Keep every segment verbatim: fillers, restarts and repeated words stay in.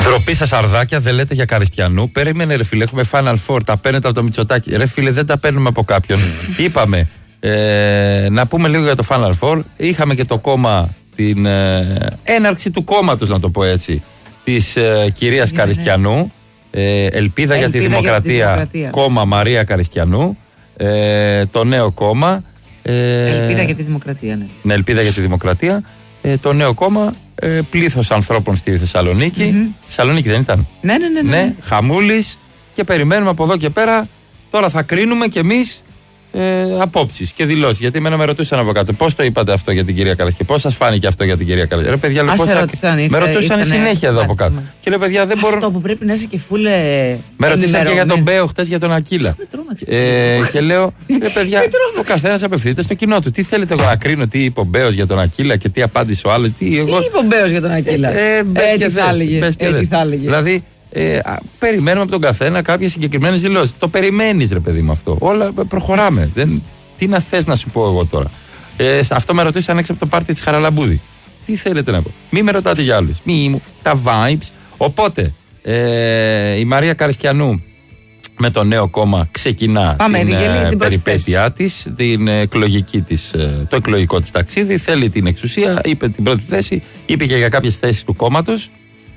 Ντροπή σας αρδάκια, δεν λέτε για Καριστιανού. Περίμενε, ρε φίλε, έχουμε Final Four. Τα παίρνετε από το Μητσοτάκι. Ρε φίλε, δεν τα παίρνουμε από κάποιον. Είπαμε ε, να πούμε λίγο για το Final Four. Είχαμε και το κόμμα, την ε, έναρξη του κόμματος, να το πω έτσι, της ε, κυρίας ναι, Καριστιανού. Ναι. Ε, Ελπίδα, Ελπίδα για, τη για τη Δημοκρατία. Κόμμα Μαρία Καριστιανού. Ε, το νέο κόμμα. Ε, Ελπίδα για τη Δημοκρατία, ναι. Ναι, Ελπίδα για τη Δημοκρατία. Ε, το νέο κόμμα, ε, πλήθος ανθρώπων στη Θεσσαλονίκη. Mm-hmm. Θεσσαλονίκη δεν ήταν? Ναι, ναι, ναι. ναι. ναι Χαμούλης, και περιμένουμε από εδώ και πέρα. Τώρα θα κρίνουμε κι εμείς ε, απόψεις και δηλώσεις. Γιατί εμένα με ρωτούσαν από κάτω, πώς το είπατε αυτό για την κυρία Καραστιανού, πώς σας φάνηκε αυτό για την κυρία Καραστιανού? Ρε παιδιά, πώς θα... με ρωτούσαν συνέχεια εδώ από κάτω. Και λέω, παιδιά, δεν μπορώ. Αυτό που πρέπει να είσαι και φούλε. Με ρωτήσαν και για τον Μπέο χτες, για τον Ακύλα. ε, και λέω, ρε παιδιά, ο καθένας απευθύνεται στο κοινό του. Τι θέλετε εγώ να κρίνω, τι είπε ο Μπέος για τον Ακύλα και τι απάντησε ο άλλος? Τι, εγώ... τι είπε ο Μπέος για τον Ακύλα? Ε, Έτσι θα έλεγε. Δηλαδή, Ε, α, περιμένουμε από τον καθένα κάποιες συγκεκριμένες δηλώσεις. Το περιμένεις, ρε παιδί μου, αυτό. Όλα προχωράμε. Δεν, τι να θες να σου πω εγώ τώρα? Ε, αυτό με ρωτήσαν έξω από το πάρτι της Χαραλαμπούδη. Τι θέλετε να πω? Μη με ρωτάτε για άλλους. Μη μου, τα vibes. Οπότε, ε, η Μαρία Καριστιανού με το νέο κόμμα ξεκινά Πάμε, την, ε, την περιπέτειά της, την εκλογική της, το εκλογικό της ταξίδι. Θέλει την εξουσία, είπε την πρώτη θέση, είπε και για κάποιες θέσεις του κόμματος,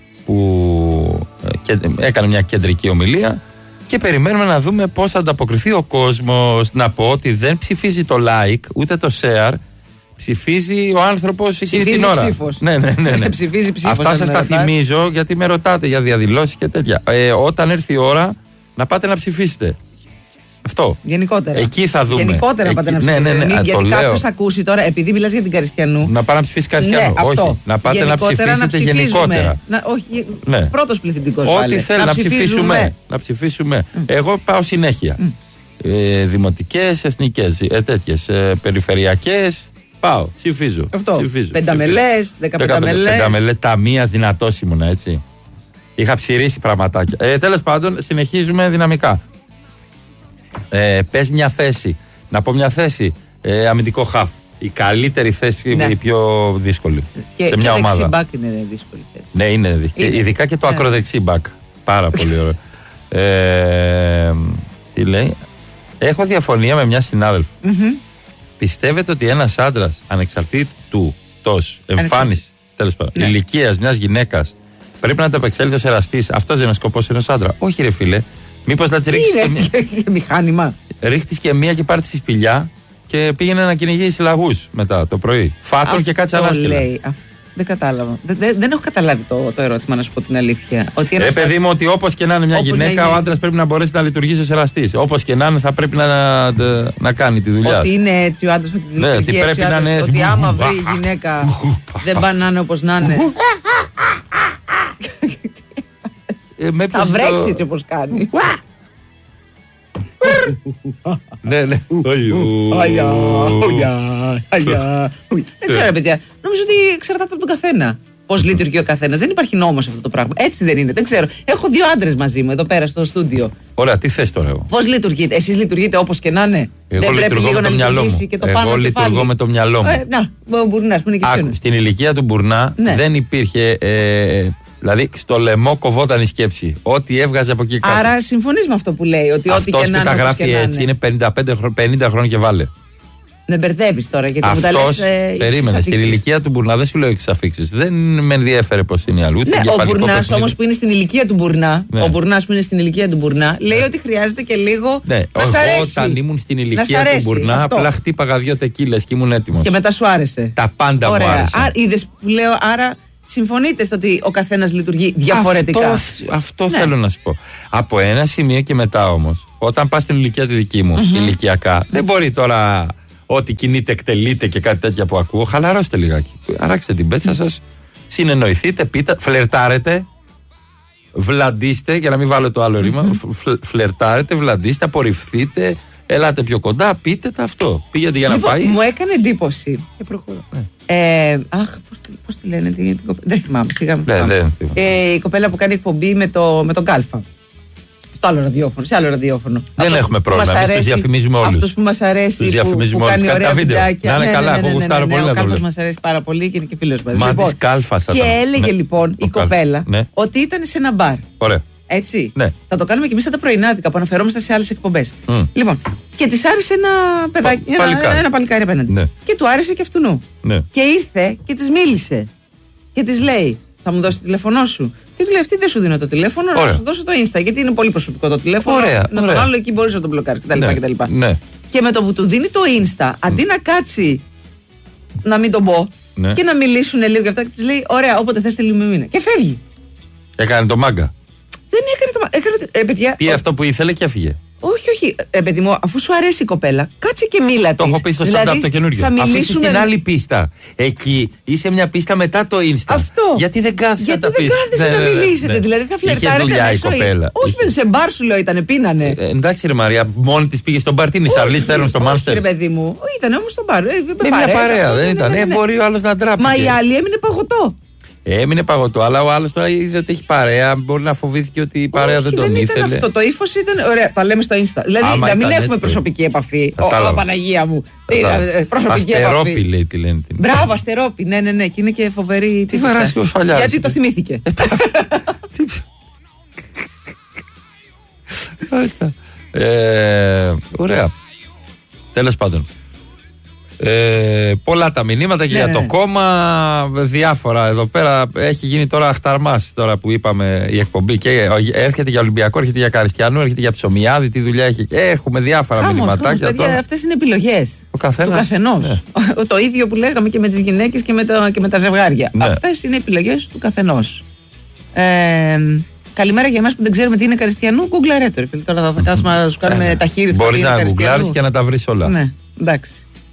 που έκανε μια κεντρική ομιλία, και περιμένουμε να δούμε πώς θα ανταποκριθεί ο κόσμος. Να πω ότι δεν ψηφίζει το like ούτε το share, ψηφίζει ο άνθρωπος εκείνη την ώρα. Ψήφος. Ναι, ναι, ναι, ναι. Ψηφίζει ψήφος. Αυτά σας τα θυμίζω, γιατί με ρωτάτε για διαδηλώσεις και τέτοια. Ε, όταν έρθει η ώρα να πάτε να ψηφίσετε. Αυτό. Γενικότερα. Εκεί θα δούμε. Γενικότερα Εκεί... πάτε να ψηφίσετε. Ναι, ναι, ναι, ναι. Γιατί κάποιος ακούσει τώρα, επειδή μιλάς για την Καριστιανού. Να πάει να ψηφίσει Καριστιανού. Ναι, όχι. Να πάτε γενικότερα, να ψηφίσετε να γενικότερα. Να, όχι, ναι. Πρώτος πληθυντικός. Ό,τι θέλει να, να ψηφίσουμε. Να ψηφίσουμε. Mm. Εγώ πάω συνέχεια. Mm. Ε, δημοτικές, εθνικές, ε, τέτοιες, ε, περιφερειακές. Πάω, ψηφίζω. Αυτό. Πενταμελές, δεκαπενταμελές. Πενταμελές, ταμείας, δυνατός ήμουνα, έτσι. Είχα ψηρίσει πραγματάκια. Ε, τέλος πάντων, συνεχίζουμε δυναμικά. Ε, πες μια θέση. Να πω μια θέση. Ε, αμυντικό χαφ. Η καλύτερη θέση, ναι. Η πιο δύσκολη. Και, σε μια και ομάδα. δεξί μπακ είναι δύσκολη θέση. Ναι, είναι δύσκολη. Ειδικά και το ναι. ακροδεξί μπακ. Πάρα πολύ ωραίο. Ε, τι λέει. Έχω διαφωνία με μια συνάδελφο. Mm-hmm. Πιστεύετε ότι ένας άντρας ανεξαρτήτου τος εμφάνιση, τέλος πάντων, ναι. ηλικίας μιας γυναίκας πρέπει να ανταπεξέλθει ως εραστής? Αυτός δεν είναι ο σκοπός ενός άντρα? Όχι, ρε φίλε. Μήπως να τη ρίξεις και μία. Μηχάνημα. Ρίχτης και μία και πάρει τη σπηλιά και πήγαινε να κυνηγήσει λαγούς μετά το πρωί. Φάτον και κάτσε ανάσκελα. Δεν κατάλαβα. Δεν, δεν, δεν έχω καταλάβει το, το ερώτημα, να σου πω την αλήθεια. Ότι ε, παιδί μου, ότι όπως και να είναι μια γυναίκα, να... ο άντρας πρέπει να μπορέσει να λειτουργήσει ως εραστής. Όπως και να είναι, θα πρέπει να, να, να κάνει τη δουλειά. Ότι είναι έτσι ο άντρας, ότι λειτουργεί ναι, έτσι ο άντρας, είναι... ότι άμα βρει η γυναίκα δεν πάνε να είναι όπως να είναι. ε, θα βρέξει έτσι όπως κάνει. Ναι, ναι. Δεν ξέρω, παιδιά. Νομίζω ότι εξαρτάται από τον καθένα. Πώς λειτουργεί ο καθένας. Δεν υπάρχει νόμος αυτό το πράγμα. Έτσι δεν είναι. Δεν ξέρω. Έχω δύο άντρες μαζί μου εδώ πέρα στο στούντιο. Ωραία, τι θες τώρα εγώ? Πώς λειτουργείτε? Εσείς λειτουργείτε όπως και να είναι? Εγώ δεν πρέπει λίγο να λειτουργήσει και το πάνω εγώ λειτουργώ με το μυαλό μου. Ε, να, ο Μπουρνάς που είναι και Άκου, στην ηλικία του Μπουρνά ναι. δεν υπήρχε. Ε, δηλαδή στο λαιμό κοβόταν η σκέψη. Ό,τι έβγαζε από εκεί κάτω. Άρα συμφωνείς με αυτό που λέει? Ότι ό,τι και να είναι. Τα γράφει έτσι. Είναι πενήντα χρόνια και βάλε. Δεν μπερδεύεις τώρα, γιατί αυτός, μου τα λες. Ε, περίμενε. Στην ηλικία του Μπουρνά δεν σου λέω εξ αφήξεις. Δεν με ενδιέφερε πώς είναι αλλού. Ναι, ο Μπουρνάς όμως που είναι στην ηλικία του Μπουρνά. Ναι. Ο Μπουρνάς που είναι στην ηλικία του Μπουρνά λέει ναι. ότι χρειάζεται και λίγο. Ναι, να σ' αρέσει. Όταν ήμουν στην ηλικία του Μπουρνά, αυτό. Απλά χτύπαγα δύο τεκίλες και ήμουν έτοιμος. Και μετά σου άρεσε. Τα πάντα ωραία. μου άρεσε. Είδες που λέω, άρα συμφωνείτε στο ότι ο καθένας λειτουργεί διαφορετικά? Αυτό, αυτό ναι. θέλω να σου πω. Από ένα σημείο και μετά όμως, όταν πας στην ηλικία τη δική μου, mm-hmm. ηλικιακά, δεν μπορεί τώρα. Ό,τι κινείται, εκτελείται και κάτι τέτοια που ακούω. Χαλαρώστε λιγάκι. Αράξτε την πέτσα σας. Συνεννοηθείτε, πείτε, φλερτάρετε. Βλαντίστε, για να μην βάλω το άλλο ρήμα. Mm-hmm. Φλερτάρετε, βλαντίστε, απορριφθείτε. Ελάτε πιο κοντά, πείτε τα αυτό. Πήγαινε για να λοιπόν, πάει. Μου έκανε εντύπωση. Και προχωρώ. Ναι. Ε, αχ, πώς τη λένε, την, την κοπέλα. Δεν θυμάμαι. Φύγαμε, ναι, δεν θυμάμαι. Ε, η κοπέλα που κάνει εκπομπή με, το, με τον Κάλφα. Στο άλλο ραδιόφωνο, σε άλλο ραδιόφωνο. Δεν αυτός έχουμε πρόβλημα. Εμείς τους διαφημίζουμε όλους. Αυτός που μας αρέσει. Τους διαφημίζουμε όλους. Κάνει τα βίντεο. Να είναι καλά, εγώ γουστάρω πολύ να το βλέπω. Ο Κάλφας μας αρέσει πάρα πολύ και είναι και φίλος μας. Μα της Κάλφας θα και ήταν. έλεγε Ναι. λοιπόν η κοπέλα ναι. ότι ήταν σε ένα μπαρ. Ωραία. Έτσι. Ναι. Θα το κάνουμε και εμείς σαν τα πρωινάδικα που αναφερόμαστε σε άλλες εκπομπές. Mm. Λοιπόν, και της άρεσε ένα παιδάκι, Πα, ένα, παλικάρι. ένα παλικάρι απέναντι. Ναι. Και του άρεσε και αυτού. Ναι. Και ήρθε και της μίλησε. Και της λέει: θα μου δώσει το τηλέφωνό σου. Και του λέει: αυτή δεν σου δίνω το τηλέφωνο, Ωραία. να σου δώσω το Insta. Γιατί είναι πολύ προσωπικό το τηλέφωνο. Ωραία, να ωραία. τον άλλο εκεί μπορείς να τον μπλοκάρεις κτλ. Ναι. κτλ. Ναι. Και με το που του δίνει το Insta, αντί να κάτσει να μην τον πω Ναι. και να μιλήσουν λίγο και αυτά, και της λέει: ωραία, όποτε θες στείλει με μήνα. Και φεύγει. Έκανε το μάγκα. Δεν έκανε το. Έκανε, ε, παιδιά, Πήγε ο- αυτό που ήθελε και έφυγε. όχι, όχι. Ε, παιδί μου, αφού σου αρέσει η κοπέλα, κάτσε και μίλα Το της. έχω πει στο Δηλαδή, stand-up το καινούργιο. θα Αφού είσαι μιλήσουμε. στην άλλη πίστα. Εκεί είσαι μια πίστα μετά το Insta. Αυτό. Γιατί δεν κάθεσαι Γιατί να τα δεν πεις. κάθεσαι Ναι, να ναι, ναι, μιλήσετε. ναι. Δηλαδή θα Είχε φλερτάρετε δουλειά η μέσω Insta. κοπέλα. Όχι, δεν σε μπαρ σου λέω ήταν, πίνανε. Ε, εντάξει, ρε Μαρία, μόνη τη πήγε στον μπαρ. Τι είναι η Σαρλί Στέρν στο Όχι, Μάνστερ. ρε παιδί μου, ήταν όμως στον μπαρ. Ε, με Είναι μια παρέα, δεν Ναι, ήταν. ναι, ναι, Ε, ναι. Μπορεί ο άλλο να ντράπηκε. Μα η άλλη έμεινε παγωτό. Έμεινε παγωτό, αλλά ο άλλο τώρα είδε ότι έχει παρέα. Μπορεί να φοβήθηκε ότι η παρέα Όχι, δεν τον δεν ήθελε. ήταν αυτό. Το ύφος ήταν. Ωραία, τα λέμε στο Insta. Δηλαδή Άμα να μην ήταν έχουμε έτσι, προσωπική επαφή. Ω, Κατάλαβα. ω, Παναγία μου. Τι είναι, Κατάλαβα. ε, προσωπική Αστερόπι επαφή. λέει τι λένε. την- Μπράβο, αστερόπι. Ναι, ναι, ναι. Και είναι και φοβερή. Τι βαράς και ο Σφαλιάρης. Γιατί το θυμήθηκε. Μάλιστα. Ε, Ωραία. Τέλος πάντων. Ε, πολλά τα μηνύματα και Ναι, για ναι, το ναι. κόμμα, διάφορα εδώ πέρα. Έχει γίνει τώρα αχταρμάς τώρα που είπαμε η εκπομπή. Και έρχεται για Ολυμπιακό, έρχεται για Καριστιανού, έρχεται για Ψωμιάδη, τι δουλειά έχει. Έχουμε διάφορα Χάμος, χάμος, μηνυματάκια παιδιά, τώρα. αυτές είναι επιλογές Ο καθένας. του καθενός. Ναι. Το ίδιο που λέγαμε και με τις γυναίκες και με τα, και με τα ζευγάρια. Ναι. Αυτές είναι επιλογές του καθενός. Ε, καλημέρα για εμάς που δεν ξέρουμε τι είναι Καριστιανού. Γκουγκλαρέ το, ρε φίλε. Τώρα θα κάτσουμε να σου κάνουμε τα χείλη. Μπορεί να γκουγκλάρεις και να τα βρεις όλα. Ναι, εντάξει.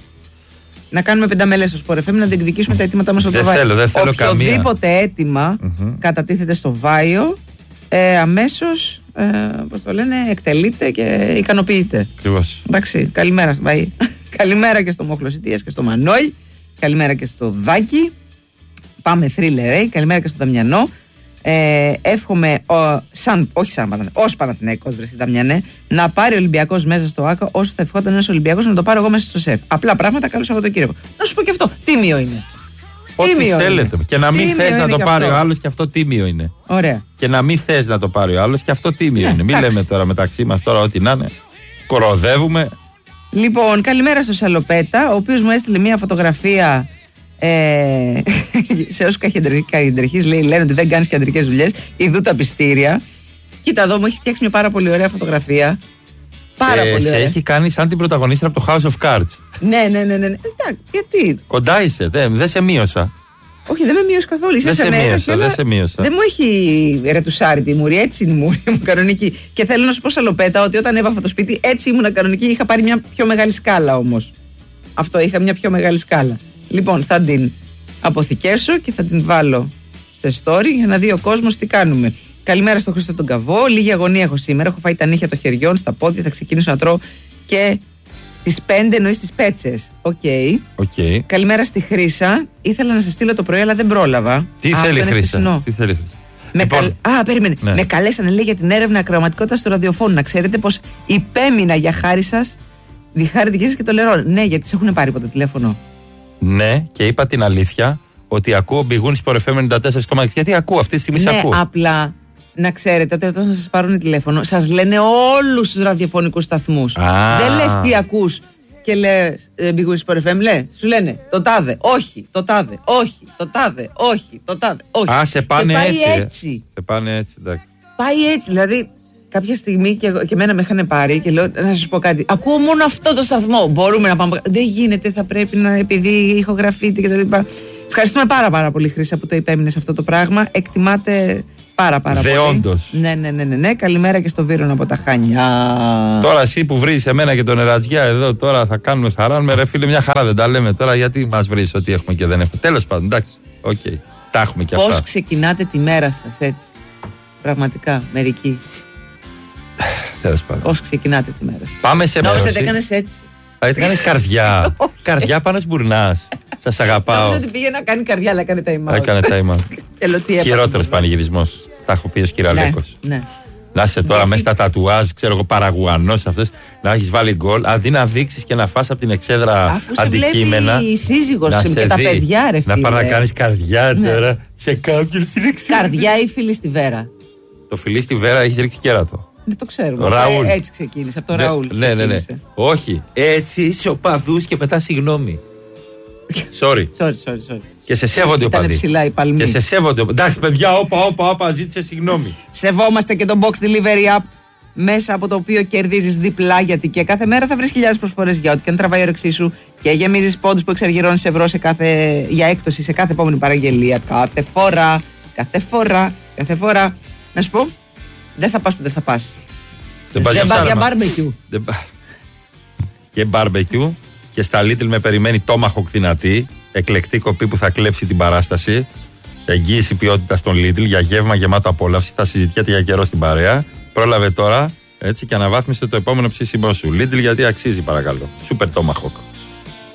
Να κάνουμε πενταμελές στο Sport εφ εμ, να διεκδικήσουμε τα αιτήματά μας στο Δεν Βάιο. θέλω, δεν θέλω Οποιοδήποτε αίτημα κατατίθεται στο Βάιο, ε, αμέσως, ε, πώς το λένε, εκτελείται και ικανοποιείται. Ακριβώς. Εντάξει, καλημέρα, Βάη. Καλημέρα και στο Μοχλωσιτίας και στο Μανώλη. Καλημέρα και στο Δάκη. Πάμε θρίλερ, ε. Καλημέρα και στο Δαμιανό. Ε, εύχομαι, ο, σαν, όχι σαν Παναθηναϊκός, ως Παναθηναϊκός βρε Δαμιανέ, να πάρει ο Ολυμπιακός μέσα στο ΆΚΑ όσο θα ευχόταν ένας Ολυμπιακός να το πάρω εγώ μέσα στο ΣΕΦ. Απλά πράγματα, καλό Σαββατοκύριακο. Να σου πω και αυτό, τίμιο είναι. Ό,τι Τίμιο θέλετε. είναι. Και να μην Τίμιο θες να είναι το και πάρει αυτό. ο άλλος και αυτό τίμιο είναι. Ωραία. Και να μην θες να το πάρει ο άλλος και αυτό τίμιο Ναι, είναι. Μην εντάξει. λέμε τώρα μεταξύ μας τώρα ό,τι να είναι. Κοροδεύουμε. Λοιπόν, καλημέρα στο Σαλοπέτα, ο οποίος μου έστειλε μια φωτογραφία. Ε, σε όσους καχυντρεχείς λέει, λένε ότι δεν κάνεις κεντρικές δουλειές. Ιδού τα πιστήρια. Κοίτα εδώ, μου έχει φτιάξει μια πάρα πολύ ωραία φωτογραφία. Πάρα Ε, πολύ σε ωραία. έχει κάνει σαν την πρωταγωνίστρια από το House of Cards. Ναι, ναι, ναι, ναι. ναι. Εντάξει, γιατί. Κοντά είσαι, δεν δεν σε μείωσα. Όχι, δεν με μείωσε καθόλου. Είσαι Δεν σε μένα μείωσα, και όλα- δεν σε μείωσα. Δεν μου έχει ρετουσάρει τη μούρη, έτσι είναι η μούρη μου κανονική. Και θέλω να σου πω, Σαλοπέτα, ότι όταν έβαφα το σπίτι, έτσι ήμουν κανονική. Είχα πάρει μια πιο μεγάλη σκάλα όμως. Αυτό, είχα μια πιο μεγάλη σκάλα. Λοιπόν, θα την αποθηκεύσω και θα την βάλω σε story για να δει ο κόσμος τι κάνουμε. Καλημέρα στον Χρήστο τον Καβό. Λίγη αγωνία έχω σήμερα. Έχω φάει τα νύχια των χεριών στα πόδια. Θα ξεκινήσω να τρώω και τις πέντε εννοείς τις πέτσες. Οκ. Οκ. Καλημέρα στη Χρύσα. Ήθελα να σας στείλω το πρωί, αλλά δεν πρόλαβα. Τι Α, θέλει η αυτό είναι Χρύσα. χθεσινό. Τι θέλει η Χρύσα. Με Λοιπόν, καλ- Α, περίμενε. ναι. Με καλέσανε, λέει, για την έρευνα ακροαματικότητας του ραδιοφώνου. Να ξέρετε πως υπέμεινα για χάρη σας, διχάρη δική σας και το λερό. Ναι, γιατί σε έχουν πάρει από το τηλέφωνο. ναι, και είπα την αλήθεια ότι ακούω μπηγούν Sport εφ εμ ενενήντα τέσσερα κόμμα έξι. Γιατί ακούω, αυτή τη στιγμή σε Ναι, ακούω. απλά να ξέρετε ότι όταν θα σας πάρουν τηλέφωνο, σας λένε όλους τους ραδιοφωνικούς σταθμούς. Α. Δεν λες τι ακούς και λες ε, Big Wings Sport εφ εμ, λέ, σου λένε το τάδε, όχι, το τάδε, όχι, το τάδε, όχι, το τάδε, όχι. Α, σε πάνε και πάει έτσι. ε. έτσι. Σε πάνε έτσι, εντάξει. Πάει έτσι, δηλαδή κάποια στιγμή και, εγώ- και εμένα με είχαν πάρει και λέω να σας πω κάτι. Ακούω μόνο αυτό το σταθμό. Μπορούμε να πάμε. Δεν γίνεται, θα πρέπει να, επειδή ηχογραφείτε και τα λοιπά. Ευχαριστούμε πάρα πάρα πολύ, Χρύσα, που το υπέμεινε σε αυτό το πράγμα. Εκτιμάτε πάρα πάρα πολύ. Δεόντως. Ναι, ναι, ναι, ναι, ναι. Καλημέρα και στο Βίρον από τα Χανιά. Τώρα εσύ που βρει εμένα και τον Ερατζιά εδώ, τώρα θα κάνουμε θαράνουμε. Ρε φίλε, μια χαρά δεν τα λέμε τώρα. Γιατί μα βρει ότι έχουμε και δεν έχουμε. Τέλος πάντων, εντάξει. Οκ. Τα έχουμε κι Πώς αυτά. ξεκινάτε τη μέρα σας έτσι. Πραγματικά, μερικοί. Τέλος πάντων. Πώς ξεκινάτε τη μέρα σας. Πάμε σε Νόμιζα μέρος. ότι έκανες έτσι. Α, τι κάνεις καρδιά. Καρδιά πάνω σπουρνάς. Σας αγαπάω. Νόμιζα ότι πήγε να κάνει καρδιά, αλλά έκανε time out. Έκανε time out. Και λέω, τι έπαθα. Χειρότερος πανηγυρισμός. Τα έχω πει ως Ναι, κυραλέκος. ναι. Να είσαι τώρα μέσα στα τατουάζ, ξέρω εγώ, Παραγουανός αυτός, να έχεις βάλει γκολ, αντί να δείξεις και να φας από την εξέδρα αφού αντικείμενα. Αφού σε βλέπει η σύζυγος να και σε τα δει, παιδιά, ρε φίλε. να πας να κάνεις καρδιά Ναι. τώρα σε κάποιον στην εξέδρα. Καρδιά ή φίλη στη Βέρα. Το φιλί στη Βέρα έχεις ρίξει κέρατο. Δεν το ξέρουμε. Ραούλ. Ε, έτσι ξεκίνησε. Από το Ναι, Ραούλ. ναι, ναι, ναι. ξεκίνησε. Όχι. Έτσι είσαι ο παδούς και μετά συγγνώμη. Sorry. Sorry, sorry, sorry. Και σε σέβονται ο Ήτανε παδί. ψηλά οι παλμοί. Και σε σέβονται. Εντάξει, παιδιά, όπα, όπα, όπα, ζήτησε συγγνώμη. Σεβόμαστε και το Box Delivery App, μέσα από το οποίο κερδίζεις διπλά, γιατί και κάθε μέρα θα βρεις χιλιάδες προσφορές για ό,τι και αν τραβάει η όρεξή σου και γεμίζεις πόντους που εξαργυρώνεις ευρώ σε κάθε, για έκπτωση σε κάθε επόμενη παραγγελία. Κάθε φορά, κάθε φορά, κάθε φορά. Να σου πω, δεν θα πας που δεν θα πας. Δεν πας για πας για ψάρεμα. barbecue. Δεν πα- Και barbecue και στα Lidl με περιμένει Tomahawk δυνατή, εκλεκτή κοπή που θα κλέψει την παράσταση. Εγγύηση ποιότητα στον Lidl για γεύμα γεμάτο απόλαυση. Θα συζητιέται για καιρό στην παρέα. Πρόλαβε τώρα έτσι και αναβάθμισε το επόμενο ψήσιμό σου. Lidl, γιατί αξίζει, παρακαλώ. Super Tomahawk.